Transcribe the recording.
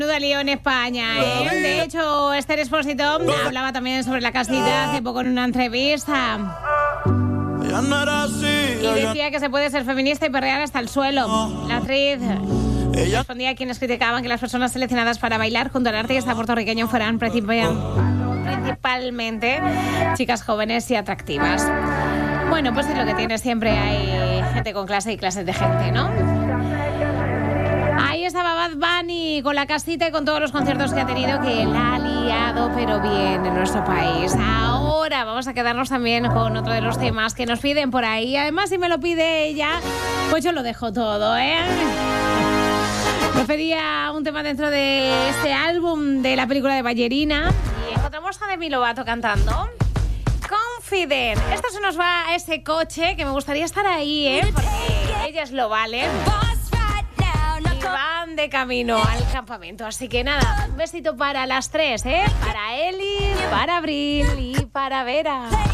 Menudo lío en España, ¿eh? De hecho, Esther Expósito hablaba también sobre la casita hace poco en una entrevista. Y decía que se puede ser feminista y perrear hasta el suelo. La actriz respondía a quienes criticaban que las personas seleccionadas para bailar junto al artista puertorriqueño fueran principalmente chicas jóvenes y atractivas. Bueno, pues es lo que tiene, siempre hay gente con clase y clases de gente, ¿no? Ahí estaba Bad Bunny con la casita y con todos los conciertos que ha tenido, que la ha liado pero bien en nuestro país. Ahora vamos a quedarnos también con otro de los temas que nos piden por ahí. Además, si me lo pide ella, pues yo lo dejo todo, ¿eh? Me pedía un tema dentro de este álbum de la película de Ballerina y encontramos a Demi Lovato cantando Confident. Esto se nos va a ese coche que me gustaría estar ahí, ¿eh? Porque ellas lo valen. Y van de camino al campamento. Así que nada, un besito para las tres, ¿eh? Para Eli, para Abril y para Vera.